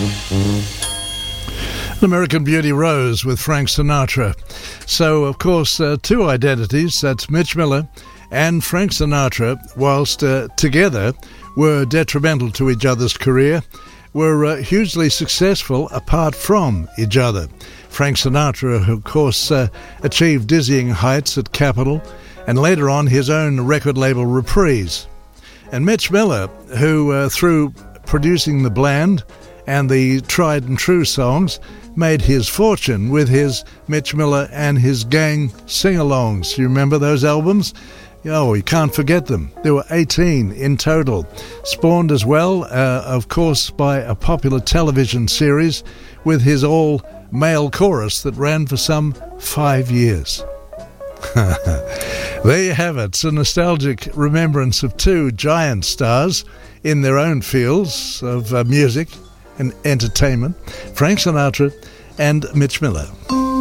American Beauty rose with Frank Sinatra. So, of course, two identities, that's Mitch Miller and Frank Sinatra, whilst together were detrimental to each other's career, were hugely successful apart from each other. Frank Sinatra, of course, achieved dizzying heights at Capitol and later on his own record label Reprise. And Mitch Miller, who through producing the bland and the tried and true songs, made his fortune with his Mitch Miller and his gang sing-alongs. You remember those albums? Oh, you can't forget them. There were 18 in total. Spawned as well, of course, by a popular television series with his all-male chorus that ran for some 5 years. There you have it. It's a nostalgic remembrance of two giant stars in their own fields of music and entertainment, Frank Sinatra and Mitch Miller.